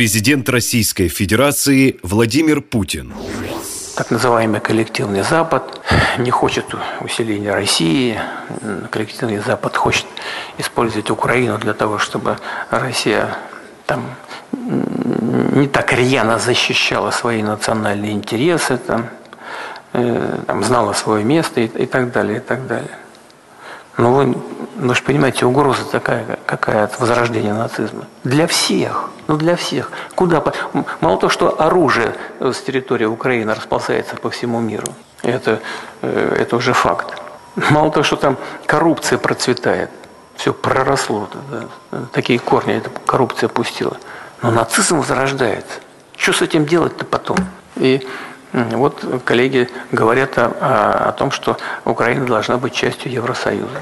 Президент Российской Федерации Владимир Путин. Так называемый коллективный Запад не хочет усиления России. Коллективный Запад хочет использовать Украину для того, чтобы Россия там не так рьяно защищала свои национальные интересы, знала свое место и так далее, и так далее. Но вы же понимаете, угроза такая, какая от возрождения нацизма. Для всех. Для всех. Мало того, что оружие с территории Украины расползается по всему миру. Это уже факт. Мало того, что там коррупция процветает. Все проросло. Да. Такие корни эта коррупция пустила. Но нацизм возрождается. Что с этим делать-то потом? И вот коллеги говорят о том, что Украина должна быть частью Евросоюза.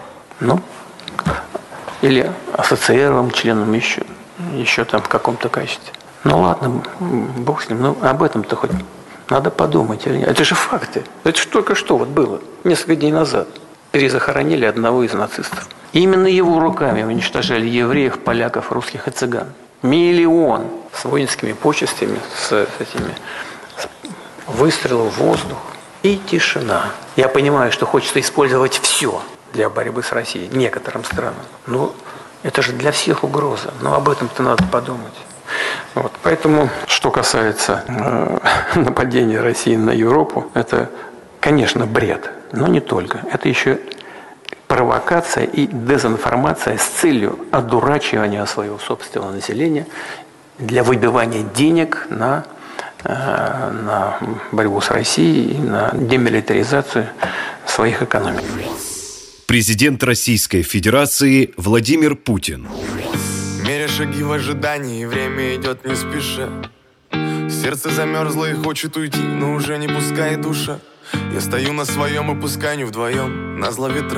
Или ассоциированным членом еще там в каком-то качестве. Ладно, бог с ним. Об этом-то хоть надо подумать или нет. Это же факты. Это же только что было. Несколько дней назад перезахоронили одного из нацистов. И именно его руками уничтожали евреев, поляков, русских и цыган. 1 миллион с воинскими почестями, с выстрелом в воздух и тишина. Я понимаю, что хочется использовать все для борьбы с Россией, некоторым странам. Это же для всех угроза. Об этом-то надо подумать. Поэтому, что касается нападения России на Европу, это, конечно, бред. Но не только. Это еще провокация и дезинформация с целью одурачивания своего собственного населения для выбивания денег на борьбу с Россией и на демилитаризацию своих экономик. Президент Российской Федерации Владимир Путин. Меря шаги в ожидании, время идет не спеша. Сердце замерзло и хочет уйти, но уже не пускает душа. Я стою на своем и пускай не вдвоем, назло ветра.